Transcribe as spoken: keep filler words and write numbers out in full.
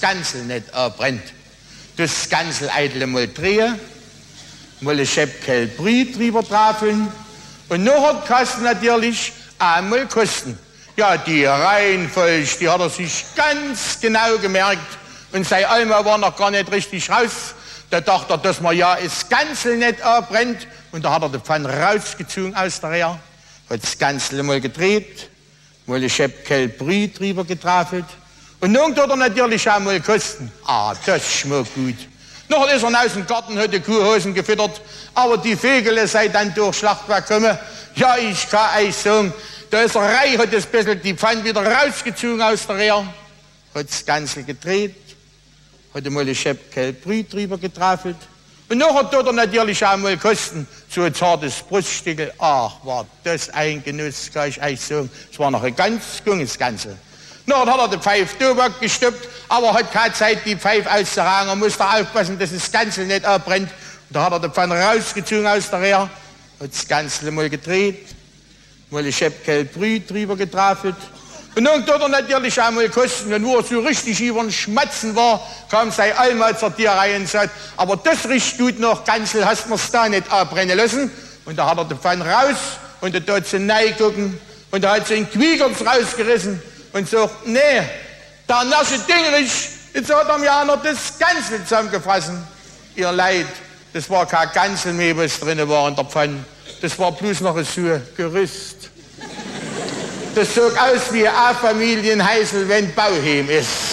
Gansel nicht abbrennt. Das Gansel eitle mal drehen, mal ein Schäppkel Brühe drüber trafeln und nachher kannst du natürlich einmal kosten. Ja, die Reihenfolge, die hat er sich ganz genau gemerkt und sei einmal war noch gar nicht richtig raus. Da dachte er, dass man ja das Gansel nicht abbrennt und da hat er den Pfann rausgezogen aus der Rehe, hat das Gansel mal gedreht, mal ein Schäppkel Brühe drüber getrafelt und nun tut er natürlich auch mal kosten. Ah, das schmeckt gut. Nachher ist er aus dem Garten, hat die Kuhhosen gefüttert, aber die Vögel sei dann durch Schlachtwerk gekommen. Ja, ich kann euch sagen, da ist er rein, hat das bisschen die Pfanne wieder rausgezogen aus der Rehe, hat das Gansel gedreht, hat mal ein Schäppkel Brühe drüber getrafelt und nachher tut er natürlich auch mal kosten, so ein zartes Bruststückel. Ach, war das ein Genuss, kann ich euch sagen. Es war noch ein ganz junges Gansel. Nachher hat er die Pfeife Tobak gestoppt, aber hat keine Zeit, die Pfeife auszutragen. Er musste aufpassen, dass das Gansel nicht abbrennt. Und da hat er die Pfanne rausgezogen aus der Rehe, hat das Gansel mal gedreht, mal ein Schäppkel Brühe drüber getrafelt. Und dann tut er natürlich auch mal kosten. Und wo er so richtig über den Schmatzen war, kam sein Alma zur Tierreihe und sagt, aber das riecht gut noch, Gansel, hast mir's da nicht abbrennen lassen? Und da hat er die Pfanne raus und da tut sie gucken und da hat sie den Quiegerts rausgerissen und sagt, nee, der nasche Dingrich, jetzt hat er mir auch noch das Gansel zusammengefasst. Ihr Leid, das war kein Gansel mehr, was drin war in der Pfanne. Das war bloß noch ein so Gerüst. Das sah aus wie eine Familienheisel, wenn Bauheim ist.